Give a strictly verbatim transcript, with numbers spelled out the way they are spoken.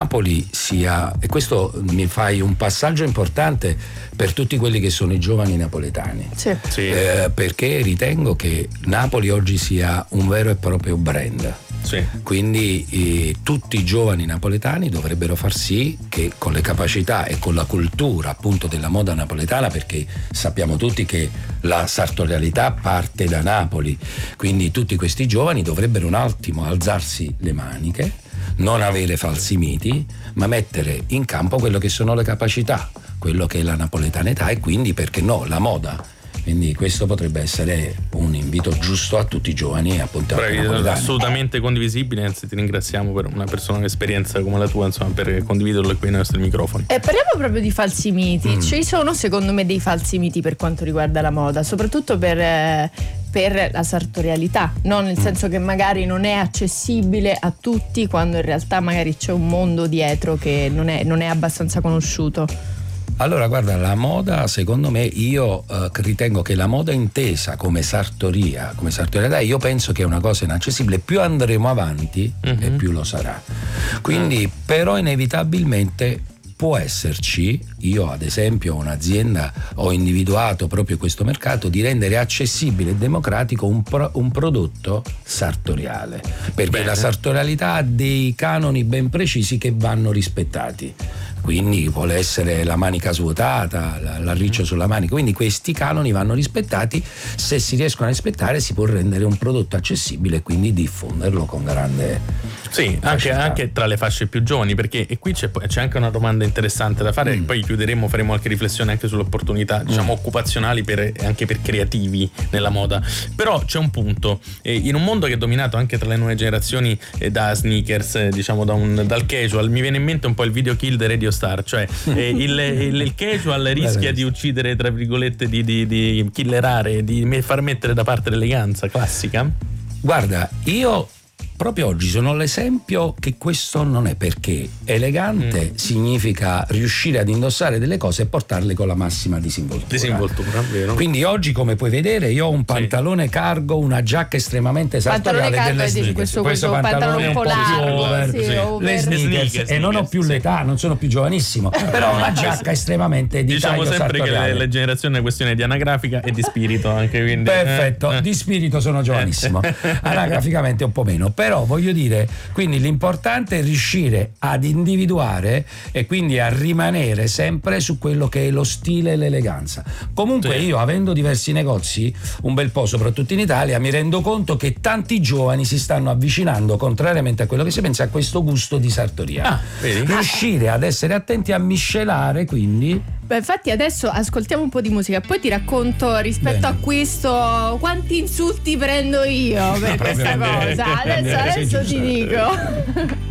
Napoli sia, e questo mi fai un passaggio importante per tutti quelli che sono i giovani napoletani, sì. Sì. Eh, perché ritengo che Napoli oggi sia un vero e proprio brand. Sì. Quindi eh, tutti i giovani napoletani dovrebbero far sì che con le capacità e con la cultura appunto della moda napoletana, perché sappiamo tutti che la sartorialità parte da Napoli, quindi tutti questi giovani dovrebbero un attimo alzarsi le maniche, non avere falsi miti, ma mettere in campo quello che sono le capacità, quello che è la napoletanità e quindi, perché no, la moda. Quindi questo potrebbe essere un invito giusto a tutti i giovani, appunto. Bravi, assolutamente condivisibile, anzi ti ringraziamo per una personale esperienza come la tua, insomma, per condividerlo qui nei nostri microfoni. E parliamo proprio di falsi miti. Mm. Ci sono secondo me dei falsi miti per quanto riguarda la moda, soprattutto per, eh, per la sartorialità, no? Nel senso che magari non è accessibile a tutti, quando in realtà magari c'è un mondo dietro che non è, non è abbastanza conosciuto. Allora guarda, la moda, secondo me, io eh, ritengo che la moda intesa come sartoria, come sartorialità, io penso che è una cosa inaccessibile. Più andremo avanti mm-hmm. e più lo sarà. Quindi mm. però inevitabilmente può esserci, io ad esempio un'azienda ho individuato proprio questo mercato di rendere accessibile e democratico un, pro, un prodotto sartoriale, perché Bene. La sartorialità ha dei canoni ben precisi che vanno rispettati. Quindi vuole essere la manica svuotata, l'arriccio sulla manica, quindi questi canoni vanno rispettati. Se si riescono a rispettare si può rendere un prodotto accessibile e quindi diffonderlo con grande sì, anche, anche tra le fasce più giovani, perché e qui c'è, c'è anche una domanda interessante da fare, mm. poi chiuderemo, faremo qualche riflessione anche sulle opportunità diciamo mm. occupazionali per, anche per creativi nella moda. Però c'è un punto, eh, in un mondo che è dominato anche tra le nuove generazioni eh, da sneakers, eh, diciamo da un, dal casual, mi viene in mente un po' il video kill di Radio Star, cioè eh, il, il, il casual rischia di uccidere, tra virgolette, di, di, di killerare, di far mettere da parte l'eleganza classica. Guarda, io proprio oggi sono l'esempio che questo non è, perché elegante mm. significa riuscire ad indossare delle cose e portarle con la massima disinvoltura. Disinvoltura, vero. Quindi oggi, come puoi vedere, io ho un pantalone sì. cargo, una giacca estremamente sartoriale delle sneakers. Questo, questo pantalone un po' più over, sì, sì. le sneakers, sneakers e non ho più sì. l'età, non sono più giovanissimo, però una giacca estremamente di diciamo taglio sempre sartoriale. Che le, le generazioni è una questione di anagrafica e di spirito anche, quindi perfetto, eh. di spirito sono giovanissimo, anagraficamente un po' meno, però voglio dire, quindi l'importante è riuscire ad individuare e quindi a rimanere sempre su quello che è lo stile e l'eleganza. Comunque sì. io, avendo diversi negozi un bel po' soprattutto in Italia, mi rendo conto che tanti giovani si stanno avvicinando, contrariamente a quello che si pensa, a questo gusto di sartoria. Ah, vedi? Riuscire ad essere attenti a miscelare, quindi. Beh, infatti adesso ascoltiamo un po' di musica, poi ti racconto rispetto Bene. a questo quanti insulti prendo io per no, questa cosa. Adesso, adesso ti dico.